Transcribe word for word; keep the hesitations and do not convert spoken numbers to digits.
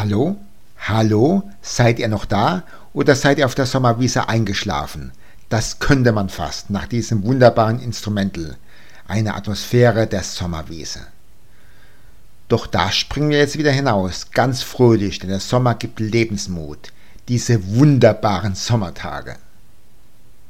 Hallo? Hallo? Seid ihr noch da oder seid ihr auf der Sommerwiese eingeschlafen? Das könnte man fast nach diesem wunderbaren Instrumental, eine Atmosphäre der Sommerwiese. Doch da springen wir jetzt wieder hinaus, ganz fröhlich, denn der Sommer gibt Lebensmut, diese wunderbaren Sommertage.